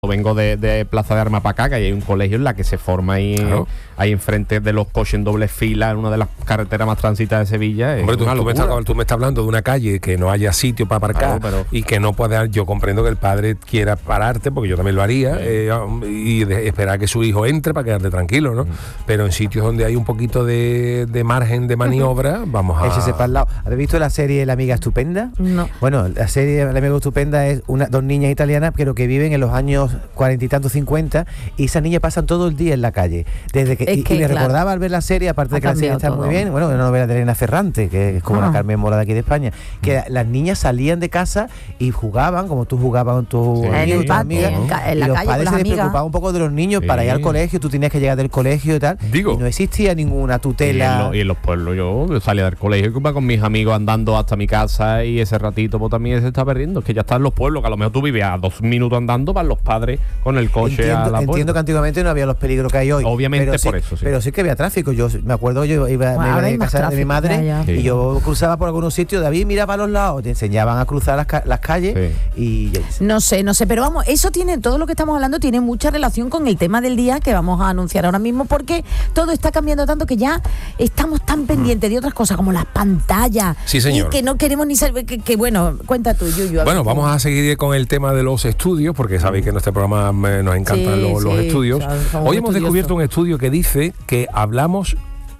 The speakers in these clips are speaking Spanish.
Vengo de Plaza de Armas para acá, que hay un colegio en la que se forma ahí, claro, ahí enfrente de los coches en doble fila, en una de las carreteras más transitadas de Sevilla. Hombre, tú me estás hablando de una calle que no haya sitio para aparcar, claro, y que no pueda. Yo comprendo que el padre quiera pararte, porque yo también lo haría, y esperar que su hijo entre para quedarte tranquilo, ¿no? Pero en sitios donde hay un poquito de margen de maniobra, vamos a... Échese para el lado. ¿Habéis visto la serie La Amiga Estupenda? No. Bueno, la serie La Amiga Estupenda es dos niñas italianas, pero que viven en los años 40 y tantos, 50, y esas niñas pasan todo el día en la calle. Desde que, y me recordaba al ver la serie, aparte de que la serie está muy bien, bueno, una novela de Elena Ferrante, que es como la Carmen Mora de aquí de España, que las niñas salían de casa y jugaban, como tú jugabas con tus amigos, tus amigas, en la y los calle padres con se las despreocupaban un poco de los niños para ir al colegio, tú tenías que llegar del colegio y tal, y no existía ninguna tutela. Y en los pueblos yo salía del colegio y iba con mis amigos andando hasta mi casa, y ese ratito pues también se está perdiendo. Es que ya está en los pueblos, que a lo mejor tú vivías a 2 minutos andando, para los padres con el coche a la puerta. Entiendo que antiguamente no había los peligros que hay hoy. Obviamente por eso, sí. Pero sí que había tráfico. Yo me acuerdo, me iba de casa de mi madre, y yo cruzaba por algunos sitios. David, mira para los lados, te enseñaban a cruzar las calles, y no sé, pero vamos, eso tiene, todo lo que estamos hablando tiene mucha relación con el tema del día que vamos a anunciar ahora mismo, porque todo está cambiando tanto que ya estamos tan pendientes de otras cosas como las pantallas. Sí, señor. Y que no queremos ni saber que bueno, cuenta tú, Yuyu. Bueno, vamos a seguir con el tema de los estudios, porque sabéis que en este programa nos encantan los estudios. Hoy hemos descubierto un estudio que dice que hablamos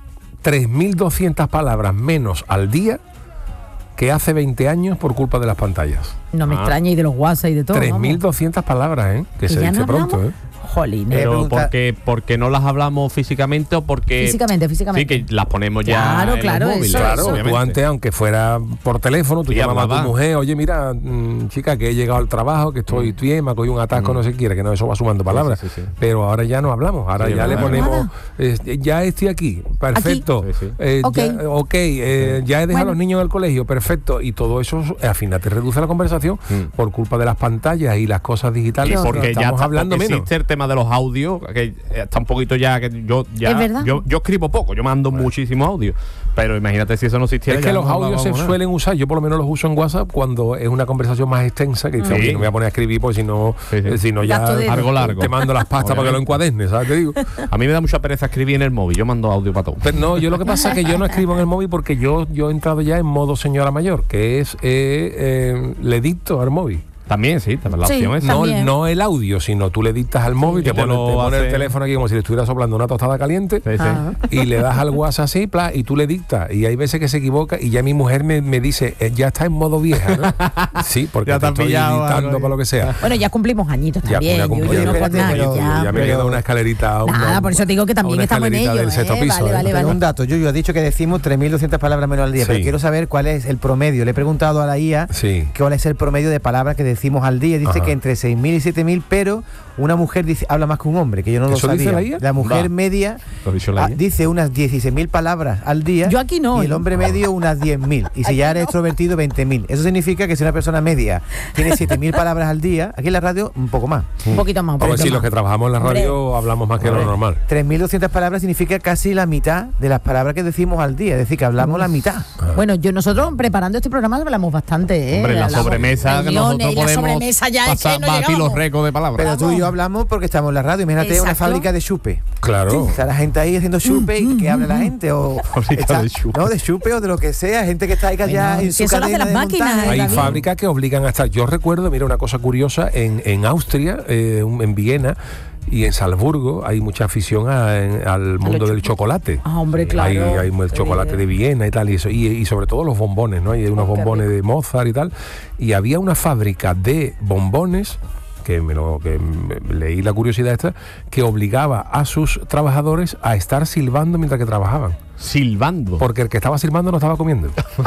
3.200 palabras menos al día que hace 20 años por culpa de las pantallas. No me extraña, y de los WhatsApp y de todo. 3.200 palabras, que se dice pronto, Jolín. Pero porque no las hablamos físicamente, o porque... Físicamente. Sí, que las ponemos ya en los móviles. Claro, tú antes, aunque fuera por teléfono, tú llamabas a tu mujer, oye, mira, chica, que he llegado al trabajo, que estoy bien, me ha cogido un atasco, no sé qué, que no, eso va sumando palabras. Sí. Pero ahora ya no hablamos, ahora ya le ponemos, ya estoy aquí, perfecto. Ya he dejado a los niños en el colegio, perfecto. Y todo eso, al final, te reduce la conversación por culpa de las pantallas y las cosas digitales. Y porque estamos hablando menos. Existe el tema de los audios, que está un poquito ya, que yo escribo poco, yo mando muchísimos audios, pero imagínate si eso no existiera. Es que los audios se suelen usar, yo por lo menos los uso en WhatsApp cuando es una conversación más extensa, que dice, oye, no me voy a poner a escribir, porque si no ya algo largo. Te mando las pastas para que lo encuadernes, ¿sabes? Te digo. A mí me da mucha pereza escribir en el móvil, yo mando audio para todo. Pero no, yo lo que pasa es que yo no escribo en el móvil porque yo he entrado ya en modo señora mayor, que es le dicto al móvil. También, sí, la opción es no el audio, sino tú le dictas al móvil, te pones el teléfono aquí como si le estuvieras soplando una tostada caliente, y le das al WhatsApp así, y tú le dictas, y hay veces que se equivoca, y ya mi mujer me dice, ya está en modo vieja, ¿no? Sí, porque ya te estoy editando para lo que sea. Bueno, ya cumplimos añitos también. Ya me queda una escalerita. Por eso te digo que también estamos en ello. Del sexto piso. Vale. Un dato, Yuyu ha dicho que decimos 3.200 palabras menos al día, pero quiero saber cuál es el promedio. Le he preguntado a la IA cuál es el promedio de palabras que decimos al día. Dice que entre 6.000 y 7.000, pero una mujer habla más que un hombre, que yo no lo sabía. ¿Dice la IA? La mujer media dice unas 16.000 palabras al día. Yo aquí no. Y el hombre medio unas 10.000. Y si ya eres extrovertido, 20.000. Eso significa que si una persona media tiene 7.000 palabras al día, aquí en la radio un poco más. Un poquito más. Pues sí, los que trabajamos en la radio hablamos más que lo normal. 3.200 palabras significa casi la mitad de las palabras que decimos al día. Es decir, que hablamos la mitad. Bueno, nosotros preparando este programa hablamos bastante, Hombre, la sobremesa que nosotros podemos pasar batir los récords de palabras. Pero tú y yo hablamos porque estamos en la radio. Imagínate una fábrica de chupe. Claro. Está la gente ahí haciendo chupe y que habla la gente. De chupe o de lo que sea. Gente que está ahí ya en su cadena de montaje. Hay fábricas que obligan a estar. Yo recuerdo, mira, una cosa curiosa, en Austria, en Viena y en Salzburgo hay mucha afición al mundo del chocolate. Hombre, claro. Hay el chocolate de Viena y tal, y sobre todo los bombones, ¿no? Hay unos bombones de Mozart y tal. Y había una fábrica de bombones que leí la curiosidad esta, que obligaba a sus trabajadores a estar silbando mientras que trabajaban. Silbando. Porque el que estaba silbando no estaba comiendo.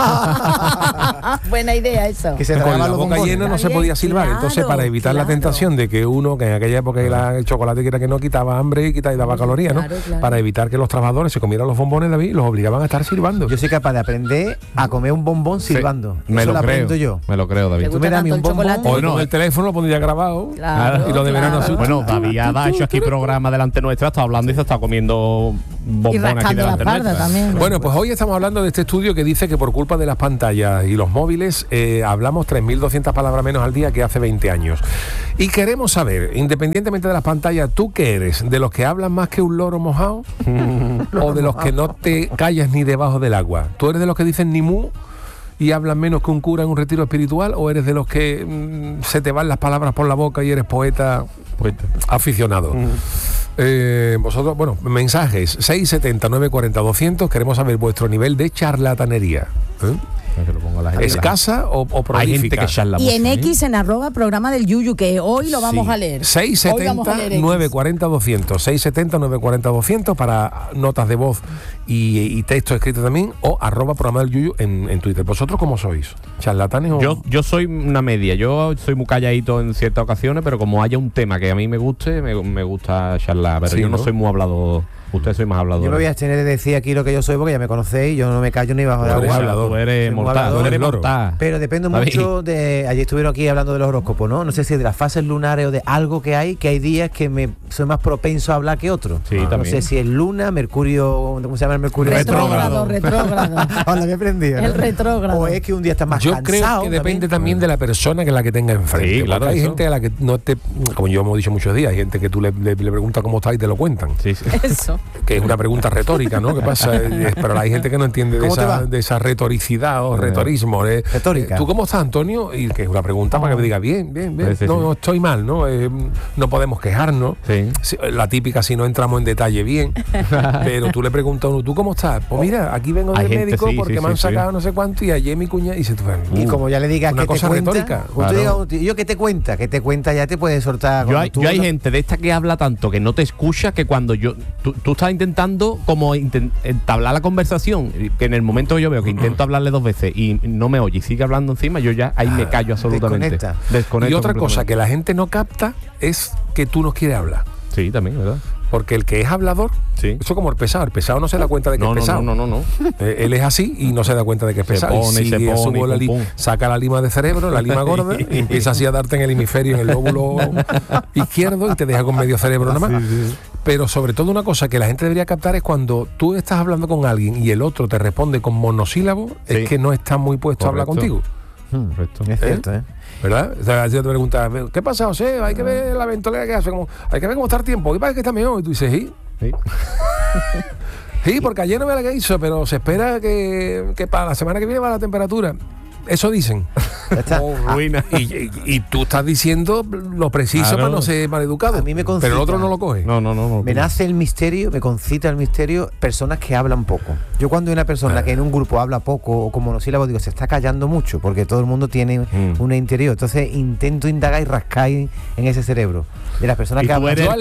Buena idea eso. Que se con la boca llena no se podía silbar. Entonces, para evitar la tentación de que uno, que en aquella época el chocolate que era que no quitaba hambre y daba calorías, ¿no? Para evitar que los trabajadores se comieran los bombones, David, los obligaban a estar silbando. Yo soy capaz de aprender a comer un bombón silbando. Me lo creo. Yo. Me lo creo, David. Tú me das un bombón. O no, el teléfono lo pondría grabado. Claro, y lo de verano. Bueno, David ha hecho aquí programa delante nuestra, está hablando y se está comiendo bombón y rascando la espalda también. Bueno, pues hoy estamos hablando de este estudio que dice que por culpa de las pantallas y los móviles hablamos 3.200 palabras menos al día que hace 20 años. Y queremos saber, independientemente de las pantallas, ¿tú qué eres? ¿De los que hablan más que un loro mojado? ¿O de los que no te callas ni debajo del agua? ¿Tú eres de los que dicen ni mu y hablan menos que un cura en un retiro espiritual? ¿O eres de los que se te van las palabras por la boca y eres poeta aficionado? Vosotros, bueno, mensajes 670-940-200. Queremos saber vuestro nivel de charlatanería. ¿Escasa o prolífica? Hay gente que charla y mucho, en X, en @ programa del Yuyu, que hoy lo vamos a leer. 670-940-200. 670-940-200 para notas de voz y texto escrito también, o @ programa del Yuyu en Twitter. ¿Vosotros cómo sois? ¿Charlatanes o...? Yo soy una media. Yo soy muy calladito en ciertas ocasiones, pero como haya un tema que a mí me guste, me gusta charlar. Pero sí, yo no soy muy hablador. Usted soy más hablador. Yo me voy a abstener de decir aquí lo que yo soy porque ya me conocéis, yo no me callo ni bajo de agua. Tú eres mortal. Pero depende mucho de... Ayer estuvieron aquí hablando de los horóscopos, ¿no? No sé si de las fases lunares o de algo que hay días que soy más propenso a hablar que otros. Sí, también. No sé si es luna, Mercurio... ¿Cómo se llama el Mercurio? Retrógrado. Ahora me he aprendido. El retrógrado. O es que un día estás más yo cansado. Yo creo que depende también de la persona que la que tenga enfrente. Sí, claro, hay eso. gente a la que no te... Como yo hemos dicho muchos días, hay gente que tú le preguntas cómo está y te lo cuentan. Sí, sí. Eso. Que es una pregunta retórica, ¿no? ¿Qué pasa? Pero hay gente que no entiende de esa retoricidad o retorismo. Retórica. ¿Tú cómo estás, Antonio? Y que es una pregunta para que me diga, bien. Sí, no estoy mal, ¿no? No podemos quejarnos. Sí. La típica, si no entramos en detalle, bien. Pero tú le preguntas a uno, ¿tú cómo estás? Pues mira, aquí vengo del médico porque me han sacado no sé cuánto y ayer mi cuñada... Y y como ya le digas una que cosa te cuenta, retórica. Claro. Yo que te cuenta ya te puedes soltar. Yo hay gente de esta que habla tanto que no te escucha, que cuando tú estás intentando como entablar la conversación, que en el momento que yo veo que intento hablarle 2 veces y no me oye y sigue hablando encima, yo ya ahí me callo absolutamente. Desconecta. Y otra cosa que la gente no capta es que tú no quieres hablar. Sí, también, ¿verdad? Porque el que es hablador, sí. Eso como el pesado no se da cuenta de que es pesado. No. Él es así y no se da cuenta de que es pesado. Saca la lima de cerebro, la lima gorda, y empieza así a darte en el hemisferio, en el lóbulo izquierdo, y te deja con medio cerebro nada más. Sí. Pero sobre todo una cosa que la gente debería captar es cuando tú estás hablando con alguien y el otro te responde con monosílabos, es que no está muy puesto a hablar contigo. Correcto. Es cierto, ¿verdad? O sea, si te preguntas, ¿qué pasa, José? Hay que ver la ventolera que hace, hay que ver cómo está el tiempo, ¿qué pasa que está mejor? Y tú dices, sí. Sí, porque ayer no me la que hizo, pero se espera que para la semana que viene va la temperatura. Eso dicen. Ruina. Y tú estás diciendo lo preciso, claro, para no ser maleducado. A mí me concita, pero el otro no lo coge. No. Me nace el misterio, me concita el misterio, personas que hablan poco. Yo cuando hay una persona que en un grupo habla poco o con monosílabos, digo, se está callando mucho, porque todo el mundo tiene un interior. Entonces intento indagar y rascar en ese cerebro. De las personas que hablan. Yo al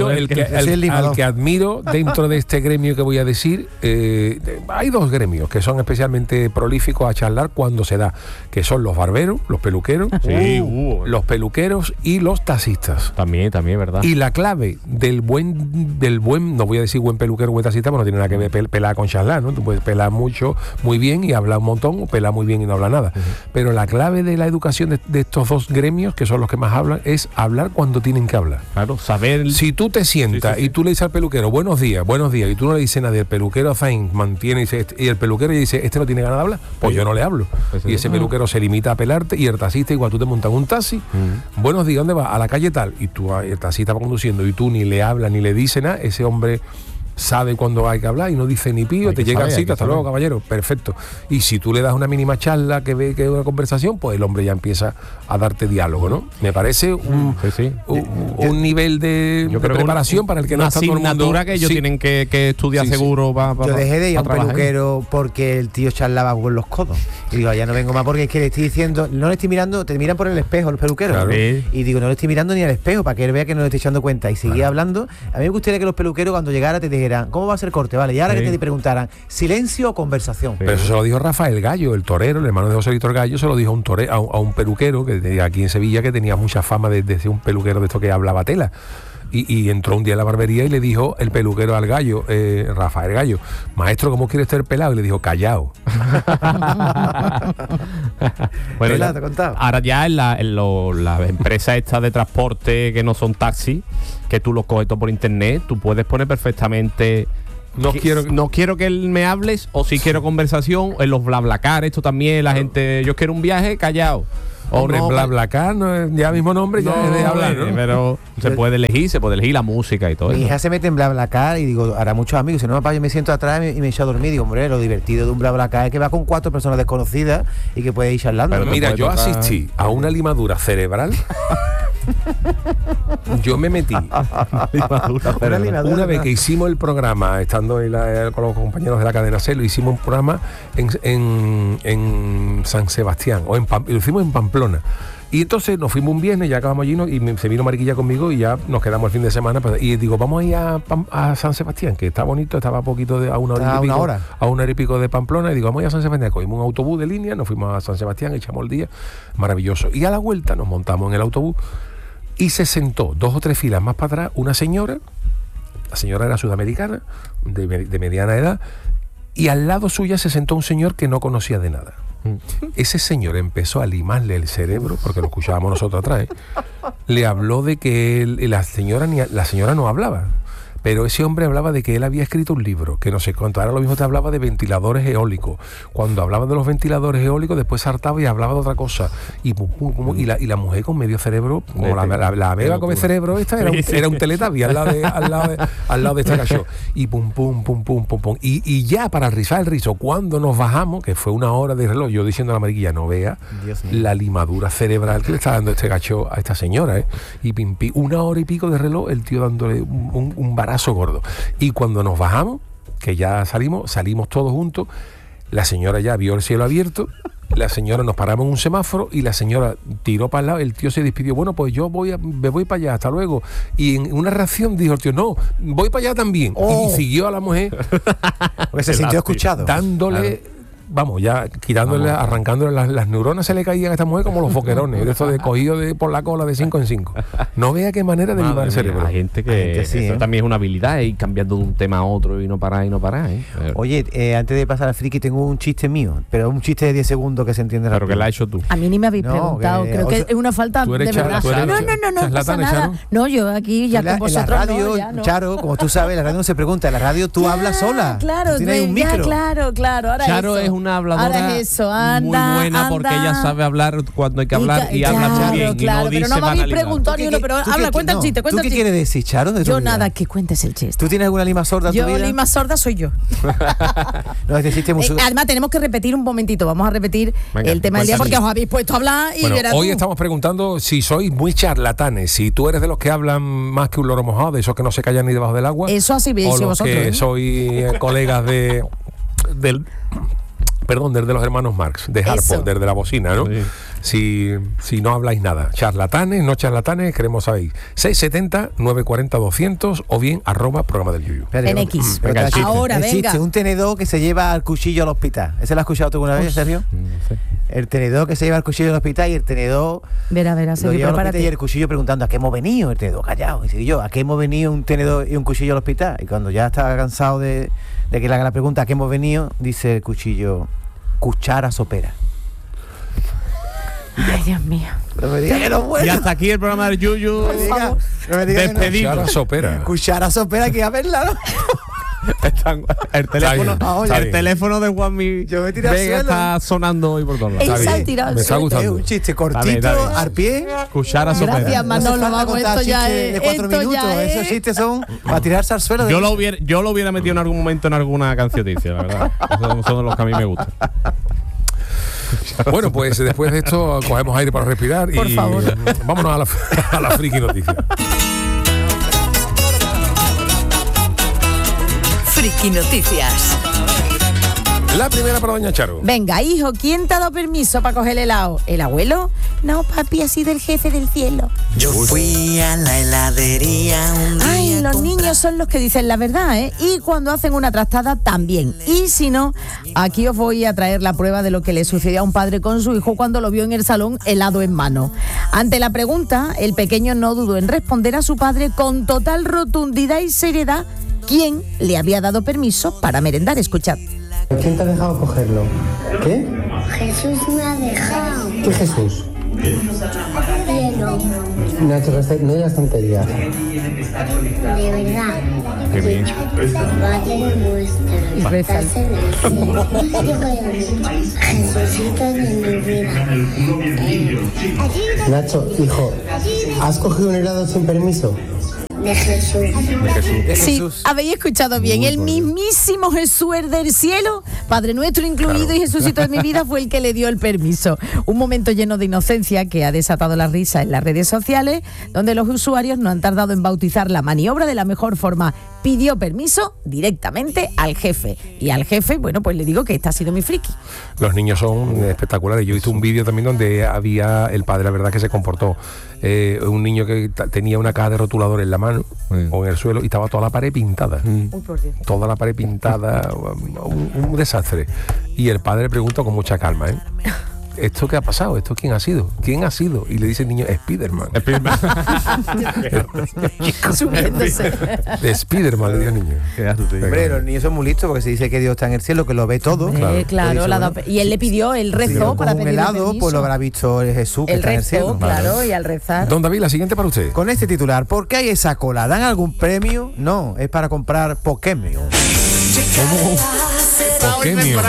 que admiro dentro de este gremio que voy a decir, hay 2 gremios que son especialmente prolíficos a charlar cuando se da, que son los barberos, los peluqueros, los peluqueros y los taxistas. También, ¿verdad? Y la clave del buen, no voy a decir buen peluquero o buen taxista, porque no tiene nada que ver pelar con charlar, ¿no? Tú puedes pelar mucho, muy bien y hablar un montón, o pelar muy bien y no hablar nada. Pero la clave de la educación de estos 2 gremios, que son los que más hablan, es hablar cuando tienen que hablar. Claro, saber... Si tú te sientas y tú le dices al peluquero, buenos días, y tú no le dices nadie, el peluquero mantiene y el peluquero dice, este no tiene ganas de hablar, pues yo no le hablo. Y ese peluquero se limita a pelarte, y el taxista, igual tú te montas en un taxi, buenos días, ¿dónde vas? A la calle tal, y tú, el taxista va conduciendo y tú ni le hablas ni le dices nada, ese hombre sabe cuándo hay que hablar y no dice ni pío, te llega al sitio, hasta luego, caballero, perfecto. Y si tú le das una mínima charla que ve que es una conversación, pues el hombre ya empieza a darte diálogo, ¿no? Me parece un nivel de preparación para el que no está todo el mundo. Una asignatura que ellos tienen que estudiar seguro. Yo dejé de ir a un peluquero porque el tío charlaba con los codos. Y digo, ya no vengo más porque es que le estoy diciendo, no le estoy mirando, te miran por el espejo los peluqueros. Claro. Y digo, no le estoy mirando ni al espejo para que él vea que no le estoy echando cuenta. Y seguía hablando. A mí me gustaría que los peluqueros cuando llegara te dijeran, ¿cómo va a ser corte? Vale, y ahora que te preguntaran, ¿silencio o conversación? Pero eso se lo dijo Rafael Gallo, el torero, el hermano de José Víctor Gallo, se lo dijo a un peluquero que tenía aquí en Sevilla, que tenía mucha fama de ser un peluquero de esto que hablaba tela. Y entró un día a la barbería y le dijo el peluquero al Gallo, Rafael Gallo, maestro, ¿cómo quieres estar pelado? Y le dijo, callao. Bueno, te he contado. Ahora ya en las empresas estas de transporte que no son taxis, que tú los coges todo por internet, tú puedes poner perfectamente no quiero que él me hables, o si quiero conversación, en los BlaBlaCar, esto también, la gente, yo quiero un viaje, callado. Hombre, no, BlaBlaCar, no, ya mismo nombre, ya es de hablar, ¿no? Pero se puede elegir la música y todo eso. Mi hija se mete en BlaBlaCar y digo, hará muchos amigos. Si no, papá, yo me siento atrás y me echo a dormir. Digo, hombre, lo divertido de un BlaBlaCar es que va con 4 personas desconocidas y que puede ir charlando. Pero mira, yo asistí a una limadura cerebral. Yo me metí una vez que hicimos el programa, estando con los compañeros de la cadena C, lo hicimos un programa en San Sebastián, lo hicimos en Pamplona. Y entonces nos fuimos un viernes, ya acabamos allí y se vino Mariquilla conmigo y ya nos quedamos el fin de semana. Y digo, vamos a ir a San Sebastián, que está bonito, estaba a poquito a una hora y pico de Pamplona. Y digo, vamos a ir a San Sebastián. Cogimos un autobús de línea, nos fuimos a San Sebastián, echamos el día, maravilloso. Y a la vuelta nos montamos en el autobús y se sentó 2 o 3 filas más para atrás una señora. La señora era sudamericana, de mediana edad, y al lado suya se sentó un señor que no conocía de nada. Ese señor empezó a limarle el cerebro, porque lo escuchábamos nosotros atrás, le habló de que la señora no hablaba, pero ese hombre hablaba de que él había escrito un libro, que no sé cuánto, ahora lo mismo te hablaba de ventiladores eólicos. Cuando hablaba de los ventiladores eólicos, después saltaba y hablaba de otra cosa. Y la mujer con medio cerebro, como la beba con el cerebro esta, era un Teletubby al lado de este cacho. Y pum, pum, pum, pum, pum, pum. Y ya para rizar el rizo, cuando nos bajamos, que fue 1 hora de reloj, yo diciendo a la Mariquilla, no vea la limadura cerebral que le está dando este cacho a esta señora, y pim, pim, 1 hora y pico de reloj, el tío dándole un barazo gordo. Y cuando nos bajamos, que ya salimos todos juntos, la señora ya vio el cielo abierto, la señora nos paramos en un semáforo y la señora tiró para el lado, el tío se despidió, bueno, pues yo me voy para allá, hasta luego. Y en una reacción dijo el tío, no, voy para allá también. Y siguió a la mujer porque se sintió escuchado, dándole vamos, ya quitándole, arrancándole las neuronas, se le caían a esta mujer como los foquerones, de estos de cogido por la cola de 5 en 5. No vea qué manera de limar el cerebro. Hay gente que sí, eso también es una habilidad, ir cambiando de un tema a otro y no parar. Oye, antes de pasar al friki, tengo un chiste mío, pero un chiste de 10 segundos que se entiende rápido. Pero que la has hecho tú. A mí ni me habéis preguntado, creo que es una falta de verdad. No pasa nada. No, yo aquí ya con vosotros. En la radio, Charo, como tú sabes, la radio no se pregunta, en la radio tú hablas sola. Claro, tienes un micro. Claro. Ahora Charo es una habladora muy buena porque ella sabe hablar cuando hay que hablar y habla muy bien. Claro, y no pero no me habéis preguntado ni uno, pero habla, cuenta el chiste. ¿Tú qué quieres decir, Charo? Yo nada, que cuentes el chiste. ¿Tú tienes alguna lima sorda en tu vida? Yo lima sorda soy yo. No, este chiste muy además tenemos que repetir un momentito, vamos a repetir el tema del día porque os habéis puesto a hablar y verás hoy estamos preguntando si sois muy charlatanes, si tú eres de los que hablan más que un loro mojado, de esos que no se callan ni debajo del agua. Eso así veis vosotros. Que sois colegas desde los hermanos Marx, de Harpo, desde la bocina, ¿no? Sí. Si no habláis nada. Charlatanes, no charlatanes, queremos saber. 670-940-200 o bien @programa del Yuyu. En X. Ahora, existe un tenedor que se lleva al cuchillo al hospital. ¿Ese lo has escuchado tú alguna vez, Sergio? Sí. El tenedor que se lleva al cuchillo al hospital y el tenedor Sergio, prepárate. Y el cuchillo preguntando ¿a qué hemos venido? El tenedor callado. Y yo, ¿a qué hemos venido un tenedor y un cuchillo al hospital? Y cuando ya está cansado de que le haga la pregunta ¿a qué hemos venido? Dice el cuchillo, cuchara sopera. Ay, Dios mío. No me digas que no puedo. Y hasta aquí el programa del Yuyu. No me digas despedido. Cuchara sopera. Cuchara sopera, hay que ir a verla, ¿no? El teléfono de Juanmi Vega está sonando hoy por todos lados. Me está gustando. Es un chiste cortito, al pie. Cuchara sopera. Gracias, Manolo. Vamos, esto ya es de 4 minutos. Esos chistes son para tirarse al suelo. Yo lo hubiera metido en algún momento en alguna cancioticia, la verdad. Esos son los que a mí me gustan. Bueno, pues después de esto cogemos aire para respirar. Por favor. Vámonos a la friki noticia. Friki Noticias. La primera para doña Charo. Venga, hijo, ¿quién te ha dado permiso para coger el helado? ¿El abuelo? No, papi, ha sido el jefe del cielo. Yo fui a la heladería un día. Ay, los niños son los que dicen la verdad, ¿eh? Y cuando hacen una trastada, también. Y si no, aquí os voy a traer la prueba de lo que le sucedió a un padre con su hijo cuando lo vio en el salón helado en mano. Ante la pregunta, el pequeño no dudó en responder a su padre con total rotundidad y seriedad quién le había dado permiso para merendar. Escuchad. ¿Quién te ha dejado cogerlo? ¿Qué? Jesús me ha dejado. ¿Qué Jesús? Hielo. Nacho, no digas tonterías. De verdad. Qué bien. Padre nuestro, estás en el cielo. Jesucito de mi vida. Nacho, hijo, ¿has cogido un helado sin permiso? De Jesús. Sí, habéis escuchado bien. El mismísimo Jesús del cielo, Padre Nuestro incluido y Jesucito de mi vida, fue el que le dio el permiso. Un momento lleno de inocencia que ha desatado la risa en las redes sociales, donde los usuarios no han tardado en bautizar la maniobra de la mejor forma. Pidió permiso directamente al jefe. Y al jefe, bueno, pues le digo que esta ha sido mi friki. Los niños son espectaculares. Yo he visto un vídeo también donde había el padre, la verdad que se comportó. Un niño que tenía una caja de rotulador en la mano o en el suelo y estaba toda la pared pintada. Toda la pared pintada, un desastre. Y el padre pregunta con mucha calma, ¿esto qué ha pasado? ¿Esto quién ha sido? ¿Quién ha sido? Y le dice el niño, Spiderman. Subiéndose. Spiderman, le dice el niño. Hombre, los niños son muy listos porque se dice que Dios está en el cielo, que lo ve todo. Claro, y él le pidió, él rezó para pedirle un helado, permiso. pues lo habrá visto Jesús que está en el cielo. Claro, y al rezar. Don David, la siguiente para usted. Con este titular, ¿por qué hay esa cola? ¿Dan algún premio? No, es para comprar Pokémon. Pokémon.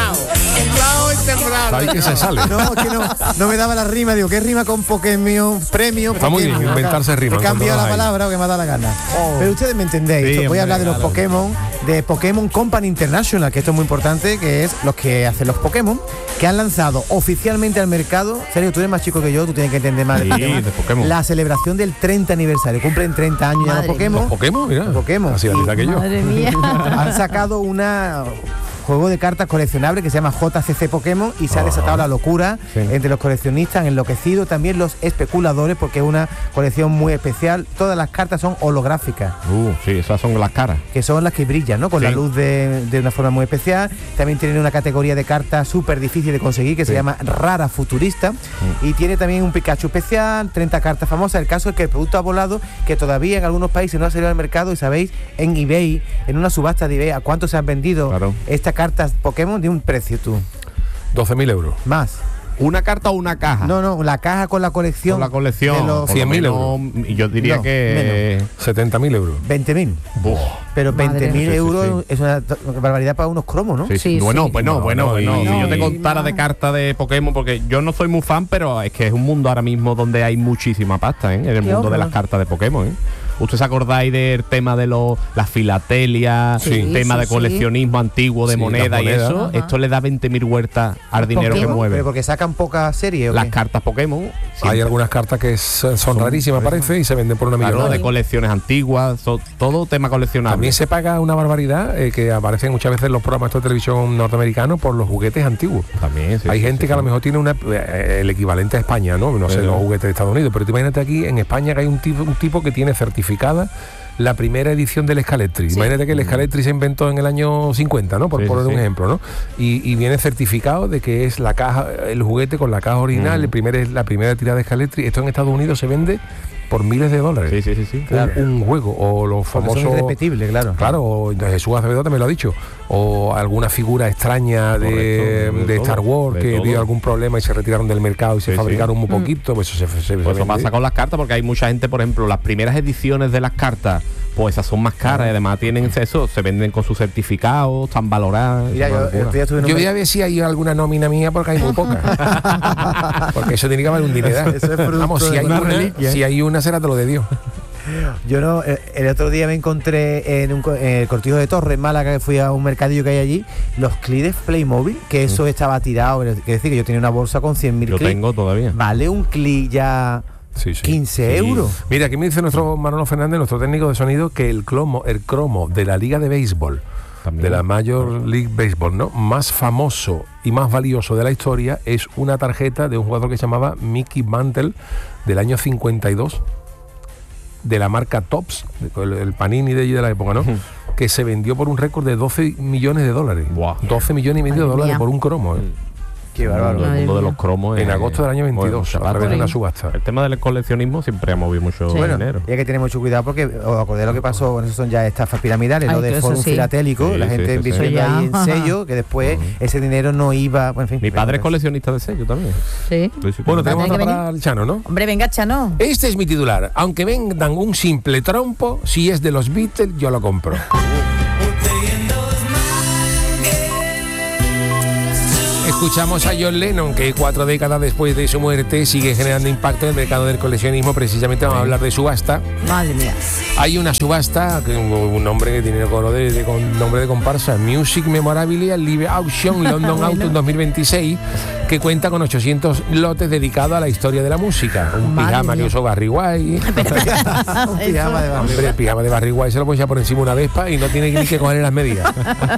¿Sabes que se sale? No, que no me daba la rima, digo, ¿qué rima con Pokémon? Premio. Está muy bien, inventarse rimas. He cambiado la palabra o que me ha dado la gana. Pero ustedes me entendéis. Sí, voy a hablar de los claro. Pokémon, de Pokémon Company International, que esto es muy importante, que es los que hacen los Pokémon, que han lanzado oficialmente al mercado. Sergio, tú eres más chico que yo, tú tienes que entender más Sí, de Pokémon. La celebración del 30 aniversario. Cumplen 30 años ya los Pokémon. ¿Los Pokémon? Mira. Pokémon. Así de que yo. Madre mía. Han sacado una juego de cartas coleccionable que se llama JCC Pokémon y se ha desatado la locura entre los coleccionistas, han enloquecido también los especuladores porque es una colección muy especial. Todas las cartas son holográficas. Sí, esas son las caras. Que son las que brillan, ¿no? Con la luz de una forma muy especial. También tienen una categoría de cartas súper difícil de conseguir que se llama Rara Futurista. Y tiene también un Pikachu especial, 30 cartas famosas. El caso es que el producto ha volado, que todavía en algunos países no ha salido al mercado. Y sabéis, en eBay, en una subasta de eBay, ¿a cuánto se han vendido estas cartas Pokémon? De un precio, tú. 12.000 euros. Más. ¿Una carta o una caja? No, la caja con la colección. Con la colección. de los 100.000 euros. Y yo diría que 70.000 euros. 20.000. Pero 20.000 euros es una barbaridad para unos cromos, ¿no? Sí. Bueno. Si yo te contara de cartas de Pokémon, porque yo no soy muy fan, pero es que es un mundo ahora mismo donde hay muchísima pasta, en el mundo de las cartas de Pokémon. ¿Usted se acordáis del tema de las filatelias, tema de coleccionismo antiguo de moneda y eso? Ajá. Esto le da 20.000 vueltas al dinero que mueve. Pero porque sacan pocas series. Las cartas Pokémon. Hay algunas cartas que son rarísimas, parece, y se venden por una millonada. De colecciones antiguas, todo tema coleccionable. También se paga una barbaridad que aparecen muchas veces en los programas de televisión norteamericanos por los juguetes antiguos. También, hay gente que a lo mejor tiene el equivalente a España, no sé, los juguetes de Estados Unidos, pero tú imagínate aquí en España que hay un tipo que tiene certificada la primera edición del Scalectri. Imagínate que el Scalectri se inventó en el año 50, ¿no? Por poner un ejemplo, ¿no? Y viene certificado de que es la caja, el juguete con la caja original, la primera tirada de Scalectri. Esto en Estados Unidos se vende por miles de dólares. Sí. Claro. Un juego, o los famosos... Son irrepetibles, claro. Claro, o Jesús Acevedo también lo ha dicho. O alguna figura extraña de Star Wars que dio algún problema y se retiraron del mercado y se fabricaron muy poquito. Pues eso pasa con las cartas, porque hay mucha gente, por ejemplo, las primeras ediciones de las cartas, pues esas son más caras y además tienen eso, se venden con sus certificados, están valoradas. Mira, yo voy a ver si hay alguna nómina mía porque hay muy poca. Porque eso tiene que valer un dinero. Vamos, si hay una será te lo de Dios. Yo no, el otro día me encontré en el Cortijo de Torres, en Málaga, que fui a un mercadillo que hay allí, los clips Playmobil, que eso estaba tirado. Es decir, que yo tenía una bolsa con 100.000 clips. Yo tengo todavía. Vale un clip ya 15 euros. Mira, aquí me dice nuestro Manolo Fernández, nuestro técnico de sonido, que el cromo de la Liga de Béisbol, de la Major League Baseball, ¿no?, más famoso y más valioso de la historia es una tarjeta de un jugador que se llamaba Mickey Mantle del año 52, de la marca Topps, el Panini de allí de la época, ¿no? Que se vendió por un récord de $12 millones. 12 millones y medio de dólares por un cromo, Qué bárbaro. El mundo de los cromos. En agosto del año 22, a través de una subasta. El tema del coleccionismo siempre ha movido mucho dinero. Y hay que tener mucho cuidado porque os acordáis lo que pasó, bueno, eso son ya estafas piramidales, lo de forum filatélico, la gente invirtiendo ahí en sello, que después ese dinero no iba, bueno, en fin. Mi padre es coleccionista de sello también. Sí. Bueno, tenemos otra para el Chano, ¿no? Hombre, venga, Chano. Este es mi titular. Aunque vendan un simple trompo, si es de los Beatles, yo lo compro. Escuchamos a John Lennon, que 4 décadas después de su muerte sigue generando impacto en el mercado del coleccionismo. Precisamente vamos a hablar de subasta. Madre mía. Hay una subasta, un nombre que tiene con nombre de comparsa, Music Memorabilia Live Auction London Autumn 2026, que cuenta con 800 lotes dedicados a la historia de la música. Un pijama que usó Barry White. Un pijama de Barry White. El pijama de Barry White se lo puede echar por encima una Vespa y no tiene ni que coger las medidas.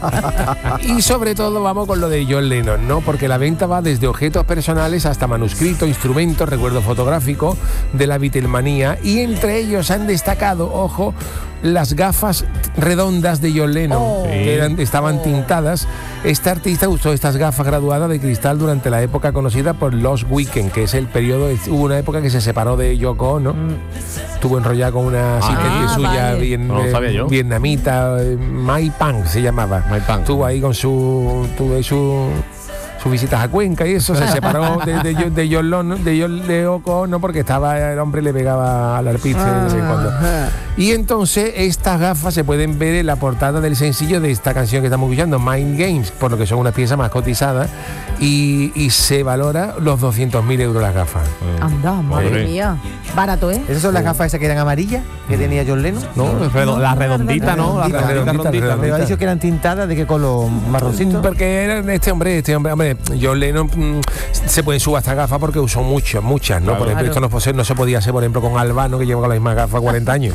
Y sobre todo vamos con lo de John Lennon, ¿no? Porque la venta va desde objetos personales hasta manuscritos, instrumentos, recuerdo fotográfico de la Beatlemanía, y entre ellos han destacado, ojo, las gafas redondas de John Lennon, que estaban tintadas. Este artista usó estas gafas graduadas de cristal durante la época conocida por Lost Weekend, que es el periodo, hubo una época que se separó de Yoko Ono, estuvo enrollada con una asistente suya vietnamita, Mai Pang se llamaba. Estuvo ahí con sus visitas a Cuenca y eso, se separó de Yoko Ono porque el hombre le pegaba al arpiste de vez en cuando. Y entonces estas gafas se pueden ver en la portada del sencillo de esta canción que estamos escuchando, Mind Games, por lo que son unas piezas más cotizadas, y se valora los 200.000 euros las gafas. Anda, madre mía. Barato, ¿eh? ¿Esas son las gafas esas que eran amarillas que tenía John Lennon? No, la redondita, ¿no? La redondita. Pero ha dicho que eran tintadas, ¿de qué color? ¿Marroncito? Porque era este hombre, John Lennon se puede subastar gafas porque usó muchas, ¿no? Por ejemplo, esto no se podía hacer, por ejemplo, con Albano, que lleva con la misma gafa 40 años.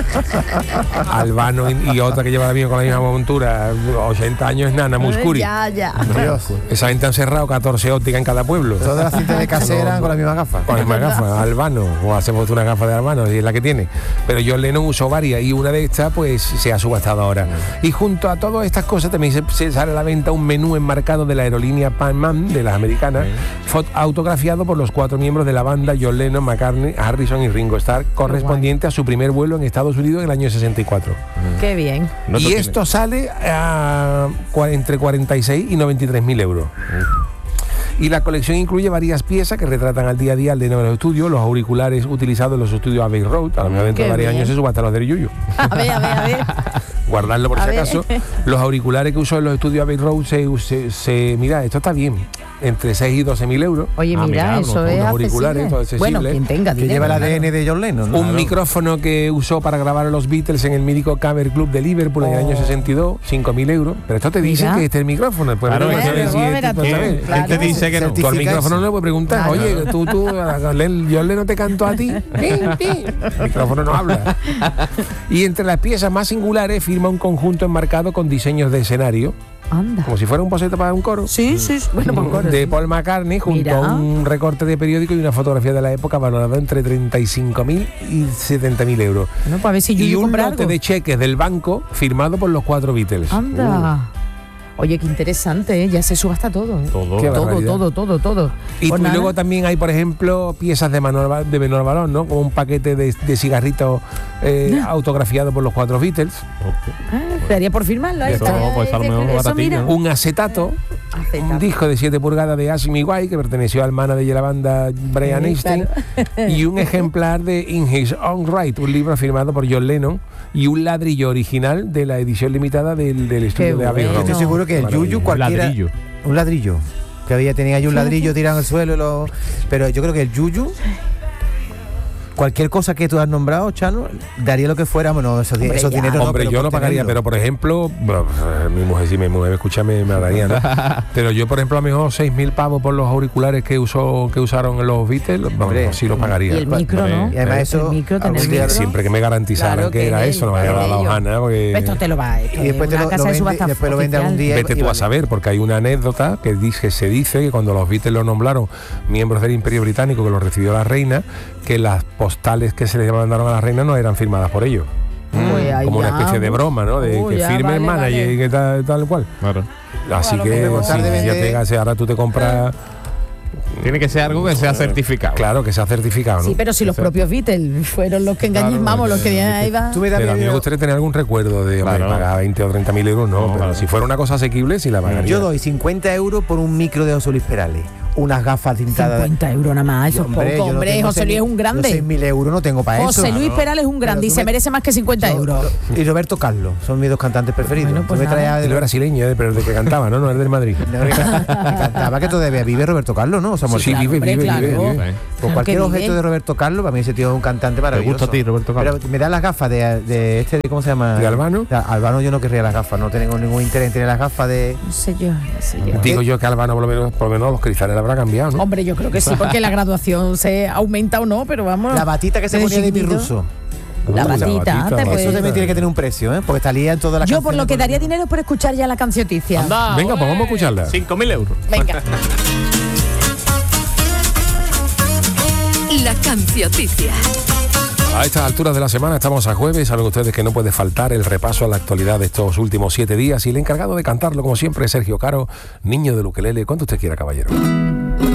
Albano y otra que lleva la misma con la misma montura 80 años es Nana Mouskouri. Ya. Esa gente han cerrado 14 ópticas en cada pueblo. Todas las cintas de casera con la misma gafa. Con la misma gafa, Albano, o hacemos una gafa de Albano, y es la que tiene. Pero John Lennon usó varias y una de estas pues se ha subastado ahora. Y junto a todas estas cosas también se sale a la venta un menú enmarcado de la aerolínea Pan Am, de las americanas, autografiado por los 4 miembros de la banda, John Lennon, McCartney, Harrison y Ringo Starr, correspondiente a su primer vuelo en Estados Unidos en el año 64. Qué bien. Y esto sale entre 46 y 93.000 euros. Y la colección incluye varias piezas que retratan al día a día el de los estudios, los auriculares utilizados en los estudios Abbey Road, a lo mejor dentro de varios años se subastan los del Yuyu. A ver. Guardarlo por si acaso. Los auriculares que usó en los estudios Abbey Road mira, esto está bien, entre 6 y 12.000 euros. Oye, mira, eso es auriculares, todo accesible. Bueno, quien tenga dinero, que lleva el ADN de John Lennon, ¿no? Un micrófono que usó para grabar a los Beatles en el mítico Camera Club de Liverpool en el año 62, 5.000 euros. Pero esto te dice que este es el micrófono. Pues claro, él te dice que no. Tú al micrófono no le puedes preguntar, oye, tú, John Lennon te cantó a ti. El micrófono no habla. Y entre las piezas más singulares firma un conjunto enmarcado con diseños de escenario. Anda. Como si fuera un boceto para un coro. Sí. Bueno, para un coro. De Paul McCartney, junto a un recorte de periódico y una fotografía de la época valorado entre 35.000 y 70.000 euros. No, para ver si yo y un comprar lote algo de cheques del banco firmado por los 4 Beatles. Anda. Oye, qué interesante, ¿eh? Ya se subasta todo. Todo. Y luego también hay, por ejemplo, piezas de menor valor, ¿no? Como un paquete de cigarritos autografiado por los 4 Beatles. Daría por firmarlo. Un acetato, un disco de 7 pulgadas de Ask Me Why, que perteneció al manager de la banda Brian Epstein, y un ejemplar de In His Own Right, un libro firmado por John Lennon, y un ladrillo original de la edición limitada del estudio de Abbey Road. Estoy seguro que el Yuyu cualquiera... Un ladrillo. Que tenía yo un ladrillo tirado en el suelo, pero yo creo que el Yuyu... Cualquier cosa que tú has nombrado, Chano, daría lo que fuera, bueno, esos dineros. Hombre, yo no pagaría, pero por ejemplo, mi mujer, si mi mujer escucha, me daría, ¿no? Pero yo, por ejemplo, a lo mejor 6.000 pavos por los auriculares que usaron los Beatles, sí los pagaría. Y el micro, ¿no? Y además eso, siempre que me garantizaran que era eso, no me vaya a dar la hojana. Esto te lo va, y después lo vende algún día. Vete tú a saber, porque hay una anécdota que se dice que cuando los Beatles los nombraron miembros del Imperio Británico, que los recibió la reina, que las postales que se les mandaron a la reina no eran firmadas por ellos. Pues como una especie de broma, ¿no? De que firme el manager y que tal cual. Claro. Así que ahora tú te compras... Tiene que ser algo que sea certificado. Claro, que sea certificado, ¿no? Sí, pero si los propios Beatles fueron los que engañamos, los que ahí va. Pero a mí me gustaría tener algún recuerdo de pagar 20 o 30 mil euros, no, pero si fuera una cosa asequible, sí la pagaría. Yo doy 50 euros por un micro de José Luis Perales. Unas gafas tintadas. 50 euros nada más, eso es poco, hombre. José Luis es un grande. 6.000 euros no tengo para eso. José Luis Perales es un grande y se merece más que 50 euros. Y Roberto Carlos, son mis dos cantantes preferidos. Bueno, pues el brasileño, pero el de que cantaba, ¿no? No es del Madrid. Cantaba que todavía vive Roberto Carlos, ¿no? O sea, sí, vive. Por cualquier objeto de Roberto Carlos, para mí ese tío es un cantante maravilloso. ¿Te gusta a ti, Roberto Carlos? Pero me da las gafas de ¿cómo se llama? ¿De Albano? Albano yo no querría las gafas, no tengo ningún interés en tener las gafas de... No sé yo. Digo yo que Albano por lo menos los cristales habrá cambiado, ¿no? Hombre, yo creo que sí, porque la graduación se aumenta o no, pero vamos. La batita que se ponía de mi ruso. La batita, eso también tiene que tener un precio, ¿eh? Porque salía en todas las canciones. Yo por lo que daría dinero es por escuchar ya la cancioticia. Anda, venga, pues vamos a escucharla. 5.000 euros. Venga. La cancioticia. A estas alturas de la semana estamos a jueves, saben ustedes que no puede faltar el repaso a la actualidad de estos últimos 7 días y el encargado de cantarlo como siempre es Sergio Caro, niño del ukelele, cuando usted quiera, caballero.